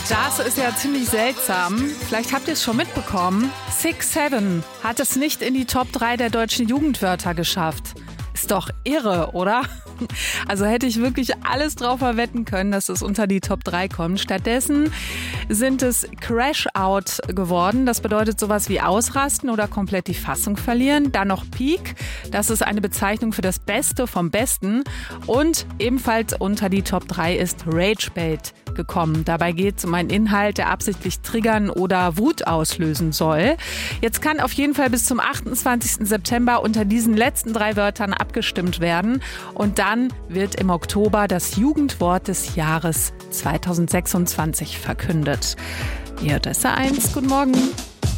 Das ist ja ziemlich seltsam. Vielleicht habt ihr es schon mitbekommen. 6-7 hat es nicht in die Top 3 der deutschen Jugendwörter geschafft. Ist doch irre, oder? Also hätte ich wirklich alles drauf verwetten können, dass es unter die Top 3 kommt. Stattdessen sind es Crash-Out geworden. Das bedeutet sowas wie ausrasten oder komplett die Fassung verlieren. Dann noch Peak. Das ist eine Bezeichnung für das Beste vom Besten. Und ebenfalls unter die Top 3 ist Ragebait gekommen. Dabei geht es um einen Inhalt, der absichtlich triggern oder Wut auslösen soll. Jetzt kann auf jeden Fall bis zum 28. September unter diesen letzten 3 Wörtern abgestimmt werden. Und dann wird im Oktober das Jugendwort des Jahres 2026 verkündet. Hier, das ist 1. Guten Morgen.